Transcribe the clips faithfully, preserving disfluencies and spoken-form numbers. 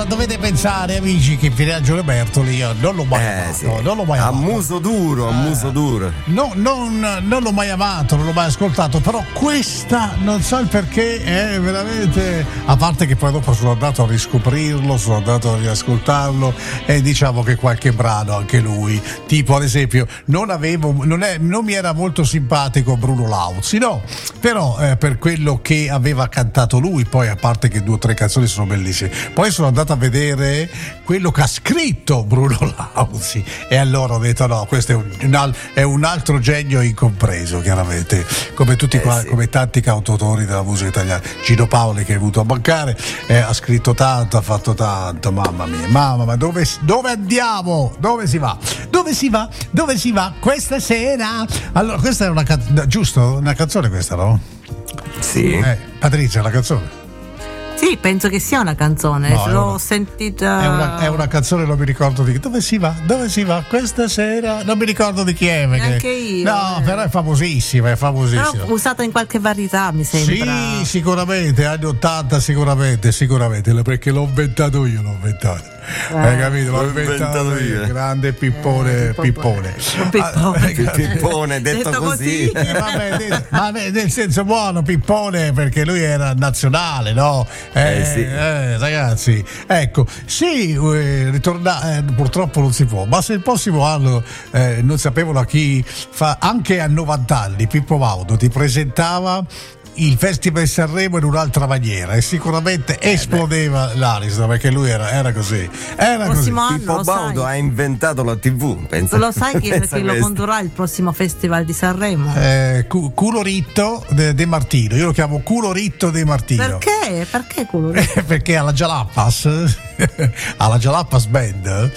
dovete pensare, amici, che Pierangelo Bertoli io non l'ho mai Eh, amato, sì. non l'ho mai A amato. muso duro, a muso duro. No, non, non l'ho mai amato, non l'ho mai ascoltato, però questa non so il perché è veramente, a parte che poi dopo sono andato a riscoprirlo, sono andato a riascoltarlo e diciamo che qualche brano anche lui, tipo ad esempio non avevo, non, è, non mi era molto simpatico Bruno Lauzi, no, però eh, per quello che aveva cantato lui, poi a parte che due o tre canzoni sono bellissime, poi sono andato a vedere quello che ha scritto Bruno Lauzi e allora ho detto no, questo è un, un, al, è un altro genio incompreso, chiaramente, come tutti eh, qua, sì. come tanti cantautori della musica italiana. Gino Paoli, che è venuto a mancare, eh, ha scritto tanto, ha fatto tanto, mamma mia, mamma ma dove, dove andiamo? Dove si va? Dove si va? Dove si va questa sera? Allora, questa è una canzone, giusto? Una canzone questa, no? Sì. Eh, Patrizia, la canzone. Sì, penso che sia una canzone, No, è l'ho una- sentita. È una, è una canzone, non mi ricordo di dove si va, dove si va questa sera, non mi ricordo di chi è perché... Neanche io, no, eh. però è famosissima, è famosissima. Però usata in qualche varietà, mi sembra. Sì, sicuramente, anni ottanta sicuramente, sicuramente, perché l'ho inventato io, l'ho inventato. Eh. Hai capito? L'ho L'ho inventato inventato io, io. grande pippone, Eh, pippone. Pippone. Ah, Il pippone detto, Detto così. così. Eh, vabbè, nel, vabbè, nel senso buono, pippone, perché lui era nazionale, no? Eh, Eh, sì. eh, ragazzi, ecco, sì, eh, ritorna, eh, purtroppo non si può, ma se il prossimo anno eh, non sapevano a chi fa, anche a novanta anni, Pippo Baudo ti presentava il Festival di Sanremo in un'altra maniera e sicuramente esplodeva l'Ariston, perché lui era, era così, era così. Prossimo anno, Pippo lo Baudo sai. ha inventato la tivù. Pensa, Lo sai chi, pensa chi lo questo. condurrà il prossimo Festival di Sanremo? Eh, cu- culo ritto de, de Martino, io lo chiamo culo ritto de Martino. Perché? Perché quello lì? Eh, perché alla Jalapas alla Jalapas Band eh,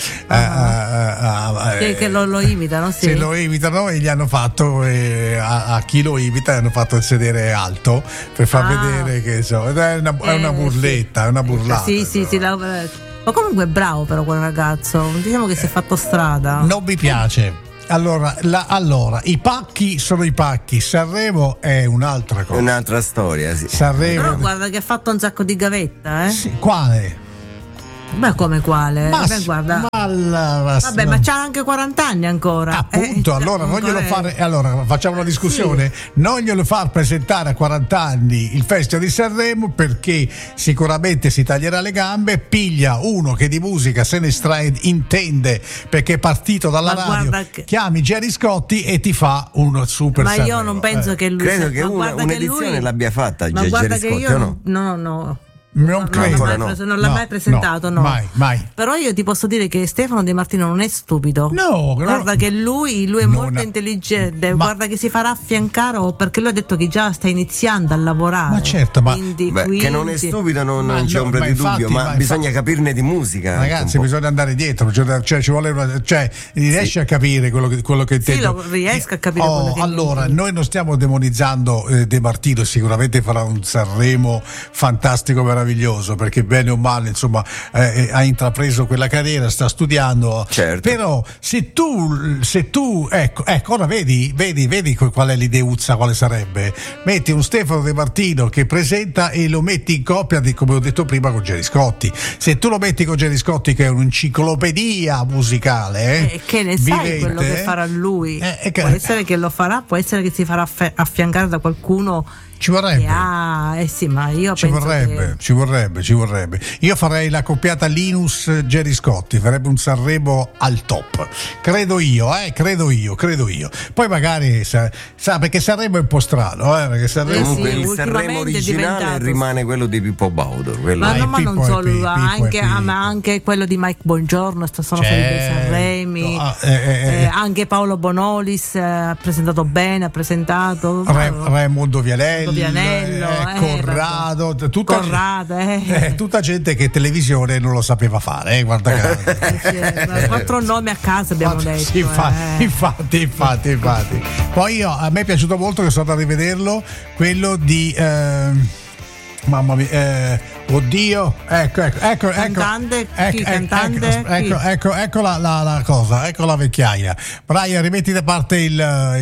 Ah. eh, Che, eh, che lo, lo imitano, sì. se lo imitano e gli hanno fatto eh, a, a chi lo imita hanno fatto il sedere alto per far Ah. vedere che insomma, è una, è una Eh, burletta, è una burlata. Sì, sì, sì. la- ma comunque è bravo però quel ragazzo. Diciamo che si è fatto strada. Non mi piace. Allora, la- allora, i pacchi sono i pacchi, Sanremo è un'altra cosa. Un'altra storia, sì. Sanremo. Però guarda che ha fatto un sacco di gavetta, eh? Sì, quale? Beh, come quale? Ma, Beh, guarda. ma la- Vabbè, ma c'ha anche quaranta anni ancora. Appunto, Eh, allora non glielo ancora fare. Allora facciamo una discussione. Non glielo far presentare a quaranta anni il Festival di Sanremo, perché sicuramente si taglierà le gambe. Piglia uno che di musica se ne estrae, intende, perché è partito dalla Ma radio. guarda che- Chiami Gerry Scotti e ti fa uno super Ma Sanremo. io non penso Eh. che lui Credo sia- che ma una- guarda che un'edizione lui- l'abbia fatta Ma Gerry guarda che Scotti, io o no? no, no. Non Non l'ha credo. mai, no. prese- non l'ha No, mai presentato, no. Mai, mai. Però io ti posso dire che Stefano De Martino non è stupido. No, Guarda no. che lui, lui è Non molto ha- intelligente. Ma- Guarda che si farà affiancare, o perché lui ha detto che già sta iniziando a lavorare. Ma certo, ma- Quindi, Beh, quindi- che non è stupido non, Ma non c'è no, ombra ma di infatti, dubbio, ma, ma bisogna infatti- capirne di musica. anche Ragazzi, un po'. bisogna andare dietro, cioè, cioè, ci vuole una, cioè, riesci a capire quello che, quello che Sì, intendo. lo riesco a capire Oh, quello che allora, intendi. noi non stiamo demonizzando eh, De Martino, sicuramente farà un Sanremo fantastico, meraviglioso, perché bene o male, insomma, eh, ha intrapreso quella carriera, sta studiando. Certo. Però se tu, se tu, ecco, ecco, ora vedi, vedi, vedi qual è l'ideuzza, quale sarebbe? Metti un Stefano De Martino che presenta e lo metti in coppia di, come ho detto prima, con Gerry Scotti. Se tu lo metti con Gerry Scotti, che è un'enciclopedia musicale, eh, Eh, che ne sai vivente, quello che farà lui? Eh, eh, che- può essere che lo farà, può essere che si farà affe- affiancare da qualcuno ci vorrebbe. che ha. Eh sì, ma io Ci penso vorrebbe, che. ci vorrebbe, ci vorrebbe. Io farei la coppiata Linus Gerry Scotti, farebbe un Sanremo al top. Credo io, eh, credo io, credo io. Poi magari sa, sa perché Sanremo è un po' strano, eh, perché Sanremo Eh Comunque sì, il Sanremo ultimamente è originale diventato- rimane quello di Pippo Baudo. Quello Ma, Ah, no, il ma non Pippo è solo, Pi- Pippo è anche, Pippo. ah, ma anche quello di Mike Bongiorno, sta sono Certo. dei Sanremi. Ah, eh, eh, Eh, anche Paolo Bonolis eh, ha presentato bene, ha presentato Re- Raimondo Vianello, Vianello, eh, eh, Corrado, t- tutta, Corrado, eh. eh, tutta gente che televisione non lo sapeva fare, eh, guarda caso. Eh, sì, eh, quattro nomi a casa abbiamo Infatti, detto. sì, infa- eh. infatti, infatti, infatti. Poi io, a me è piaciuto molto, che sono andato a rivederlo, quello di ehm, mamma mia, eh, oddio, ecco, ecco, ecco, ecco, Cantante, ecco, chi? ecco, Cantante, ecco, chi? ecco, ecco, ecco la, la, la cosa, ecco la vecchiaia. Brian, rimetti da parte il,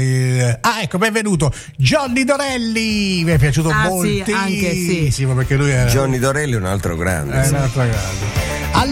il- ah, ecco, benvenuto Johnny Dorelli, mi è piaciuto Ah, sì, moltissimo, anche sì. perché lui era Johnny Dorelli è un altro grande. è sì. un'altra grande.